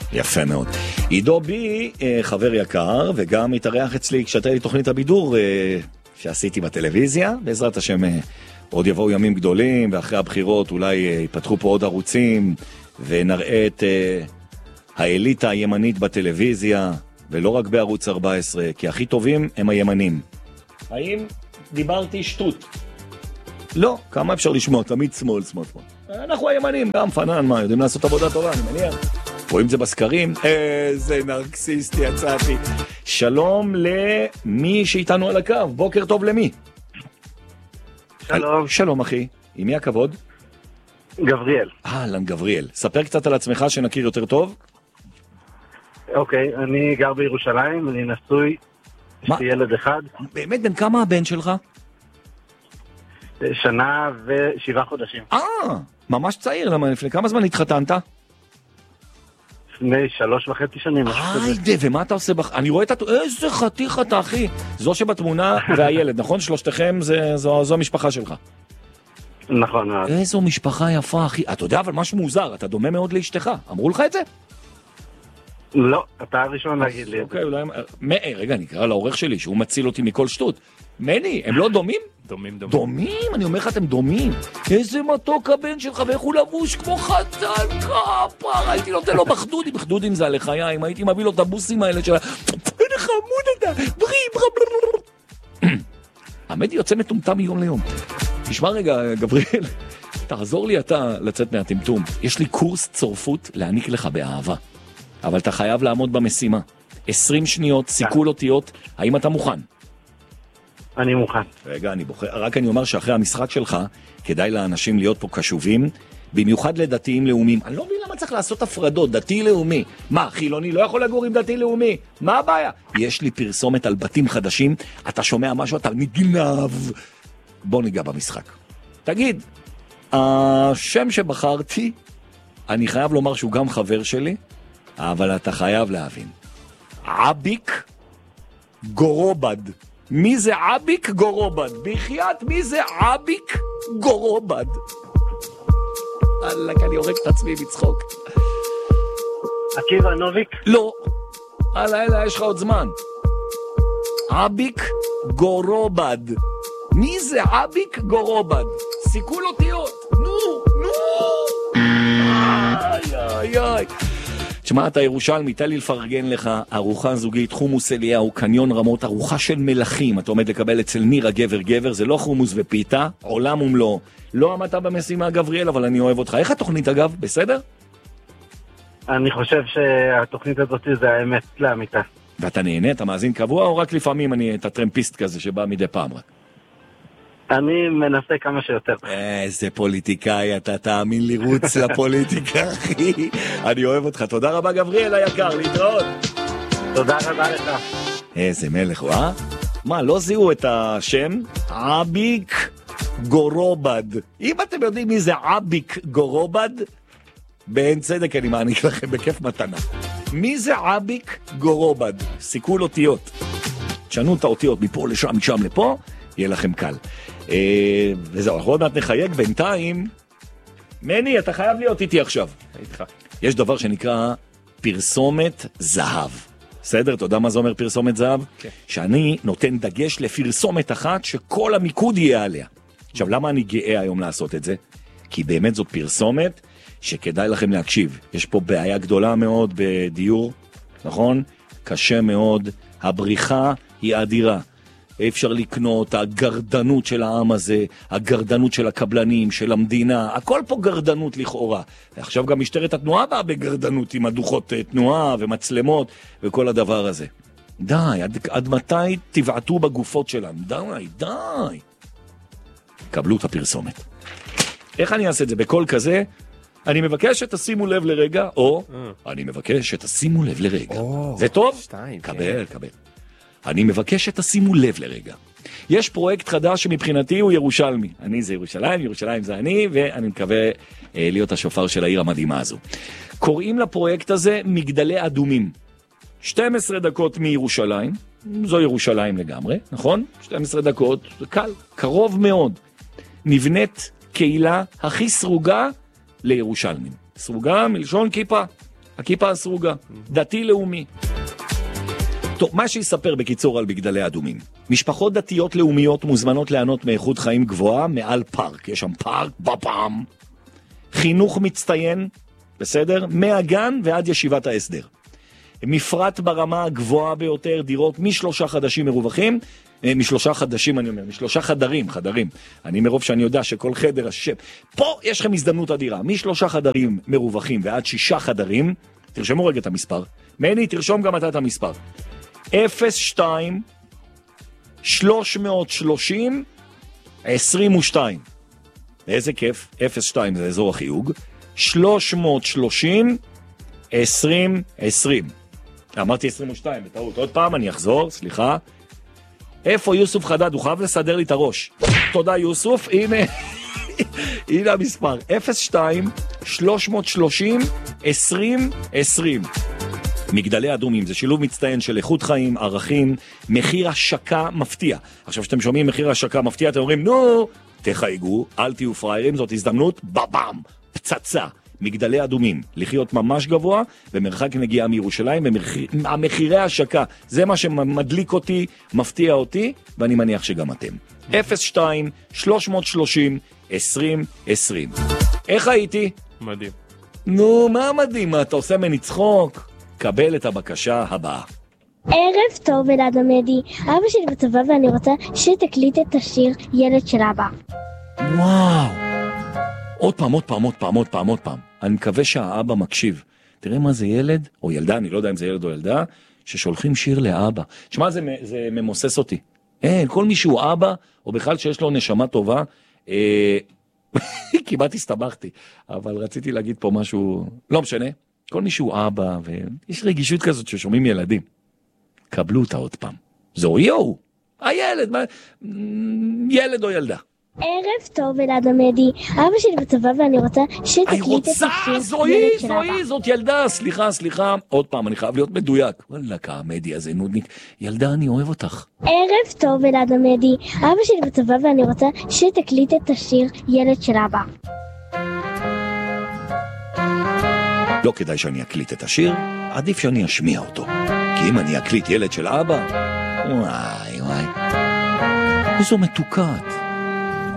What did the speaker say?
יפה מאוד. עידו בי, חבר יקר, וגם התארח אצלי כשהייתה לי תוכנית הבידור שעשיתי בטלוויזיה. בעזרת השם עוד יבואו ימים גדולים, ואחרי הבחירות אולי ייפתחו פה עוד ערוצים, ונראה את האליטה הימנית בטלוויזיה, ולא רק בערוץ 14, כי הכי טובים הם הימנים. האם דיברתי שטות? לא, כמה אפשר לשמוע? תמיד שמאל. אנחנו הימנים, גם פנן, מה, יודעים לעשות עבודה טובה, אני מניח. רואים זה בסקרים, איזה נרקסיסטי יצאתי. שלום למי שאיתנו על הקו, בוקר טוב למי? שלום. שלום אחי, עם מי הכבוד? גבריאל. אהלן גבריאל, ספר קצת על עצמך שנכיר יותר טוב. אוקיי, אני גר בירושלים, אני נשוי, יש לי ילד אחד. באמת, בן כמה הבן שלך? 1.7 חודשים. ממש צעיר, למה לפני כמה זמן התחתנת? לפני 3.5 שנים. ומה אתה עושה אני רואה איזה חתיך אתה אחי. זו שבתמונה והילד, נכון? שלושתכם זו המשפחה שלך. נכון. איזו משפחה יפה אחי. אתה יודע אבל משהו מוזר, אתה דומה מאוד לאשתך. אמרו לך את זה? לא, אתה הראשון להגיד לי. אוקיי, אולי... רגע, נקרא לעורך שלי שהוא מציל אותי מכל שטות. מני, הם לא דומים? דומים? אני אומר לך, אתם דומים. איזה מתוק הבן שלך, ואיך הוא לבוש כמו חתן כפר. הייתי נותן לו בחדודים. בחדודים זה הלחיים. הייתי מביא לו את הבוסים האלה שלה. אין חמוד אתה. המדי יוצא מטומטם מיום ליום. תשמע רגע, גבריאל, תעזור לי אתה לצאת מהטמטום. יש לי קורס צורפות להעניק לך באהבה. אבל אתה חייב לעמוד במשימה. 20 שניות, סיכול אותיות. האם אתה מוכן? אני מוכן. רגע, רק אני אומר שאחרי המשחק שלך, כדאי לאנשים להיות פה קשובים, במיוחד לדתיים לאומיים. אני לא מבין למה צריך לעשות הפרדות, דתי לאומי. מה, חילוני לא יכול לגור עם דתי לאומי? מה הבעיה? יש לי פרסומת על בתים חדשים, אתה שומע משהו, אתה נגנב. בוא ניגע במשחק. תגיד, השם שבחרתי, אני חייב לומר שהוא גם חבר שלי, אבל אתה חייב להבין. עביק גורובד. מי זה עביק גורובד? בחייאת, מי זה עביק גורובד? אללה, אני הורג את עצמי מצחוק. עקיבא נוביק? לא. אללה, יש לך עוד זמן. עביק גורובד. מי זה עביק גורובד? סיכול אותיות. נו. איי. תשמע, אתה ירושלמי, תן לי לפרגן לך, ארוחה זוגית, חומוס אליהו, קניון רמות, ארוחה של מלכים, אתה עומד לקבל אצל נירה גבר, זה לא חומוס ופיתה, עולם ומלוא. לא עמדת במשימה גבריאל, אבל אני אוהב אותך. איך התוכנית אגב? בסדר? אני חושב שהתוכנית הזאת זה האמת לאמיתה. ואתה נהנה, אתה מאזין קבוע, או רק לפעמים אני את הטרמפיסט כזה שבא מדי פעם רק? אני מנסה כמה שיותר. איזה פוליטיקאי, אתה תאמין לי, רוץ לפוליטיקה, אחי. אני אוהב אותך. תודה רבה, גבריאל היקר, להתראות. תודה רבה לך. איזה מלך, מה, לא זיהו את השם? עביק גורובד. אם אתם יודעים מי זה עביק גורובד, באין צדק אני מעניק לכם בכיף מתנה. מי זה עביק גורובד? סיכול אותיות. תשנו את האותיות מפה לשם, משם לפה, יהיה לכם קל. וזהו, אנחנו עוד מעט נחייג. בינתיים, מני, אתה חייב להיות איתי עכשיו. איתך. יש דבר שנקרא פרסומת זהב. בסדר? אתה יודע מה זה אומר פרסומת זהב? כן. שאני נותן דגש לפרסומת אחת שכל המיקוד יהיה עליה. עכשיו, למה אני גאה היום לעשות את זה? כי באמת זאת פרסומת שכדאי לכם להקשיב. יש פה בעיה גדולה מאוד בדיור, נכון? קשה מאוד. הבריחה היא אדירה. אפשר לקנות, הגרדנות של העם הזה, הגרדנות של הקבלנים, של המדינה, הכל פה גרדנות לכאורה. עכשיו גם משטרת התנועה באה בגרדנות עם הדוחות תנועה ומצלמות וכל הדבר הזה. די, עד מתי תבעטו בגופות שלנו? די. קבלו את הפרסומת. איך אני אעשה את זה? בכל כזה, אני מבקש שתשימו לב לרגע, או אני מבקש שתשימו לב לרגע. זה טוב? קבל. אני מבקש שתשימו לב לרגע. יש פרויקט חדש שמבחינתי הוא ירושלמי. אני זה ירושלים זה אני, ואני מקווה להיות השופר של העיר המדהימה הזו. קוראים לפרויקט הזה מגדלי אדומים. 12 דקות מירושלים, זו ירושלים לגמרי, נכון? 12 דקות, זה קל, קרוב מאוד. נבנית קהילה הכי סרוגה לירושלמים. סרוגה מלשון כיפה. הכיפה הסרוגה, דתי לאומי. טוב, מה שיספר בקיצור על מגדלי אדומים. משפחות דתיות לאומיות מוזמנות ליהנות מאיכות חיים גבוהה מעל פארק. יש שם פארק בפעם. חינוך מצטיין, בסדר? מהגן ועד ישיבת ההסדר. מפרט ברמה הגבוהה ביותר, דירות משלושה חדשים מרווחים, משלושה חדרים. אני מרוב שאני יודע שכל חדר השם. פה יש לכם הזדמנות אדירה. משלושה חדרים מרווחים ועד 6 חדרים. תרשמו רגע את המספר. מני, תרשום גם אתה את המספר. 02 330 22. איזה כיף. 02 זה אזור החיוג. 330 20. אמרתי 22 בטעות. עוד פעם אני אחזור, סליחה. איפה יוסוף חדד? הוא חייב לסדר לי את הראש. תודה יוסוף. הנה המספר. 02 330 20. מגדלי אדומים זה שילוב מצטיין של איכות חיים, ערכים, מחיר השקה מפתיע. עכשיו שאתם שומעים מחיר השקה מפתיע, אתם אומרים, נו, תחייגו, אל תהיו פריירים, זאת הזדמנות, בבם, פצצה. מגדלי אדומים, לחיות ממש גבוה, במרחק נגיעה מירושלים, המחירי השקה, זה מה שמדליק אותי, מפתיע אותי, ואני מניח שגם אתם. 02 330 20. איך הייתי? מדהים. נו, מה מדהים? מה אתה עושה מני צחוק? קבל את הבקשה הבאה. ערב טוב אלעד עמדי, אבא שלי בצבא ואני רוצה שתקליט את השיר ילד של אבא. וואו. עוד פעם. אני מקווה שהאבא מקשיב. תראה מה זה ילד או ילדה, אני לא יודע אם זה ילד או ילדה, ששולחים שיר לאבא. תשמע, זה ממוסס אותי. כל מי שהוא אבא, או בכלל שיש לו נשמה טובה, כמעט הסתבכתי, אבל רציתי להגיד פה משהו, לא משנה. כל מי שהוא אבא, ויש רגישות כזאת ששומעים ילדים. קבלו אותה עוד פעם. זו יו, הילד, ילד או ילדה. ערב טוב אלעד עמדי, אבא שלי בצבא ואני רוצה שתקליט את השיר ילד של אבא. זאת ילדה, סליחה. עוד פעם, אני חייב להיות מדויק. וואלה, עמדי, הזה נודניק. ילדה, אני אוהב אותך. ערב טוב אלעד עמדי, אבא שלי בצבא ואני רוצה שתקליט את השיר ילד של אבא. לא כדאי שאני אקליט את השיר, עדיף שאני אשמיע אותו. כי אם אני אקליט ילד של אבא, וואי, איזו מתוקת.